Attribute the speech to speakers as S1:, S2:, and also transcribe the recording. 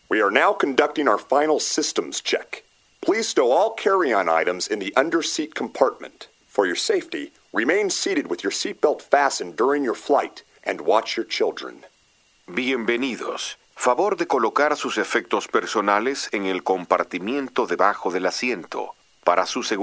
S1: We are now conducting our final systems check. Please stow all carry-on items in the under-seat compartment. For your safety, remain seated with your seatbelt fastened during your flight and watch your children.
S2: Bienvenidos. Favor de colocar sus efectos personales en el compartimiento debajo del asiento. Para su seguridad.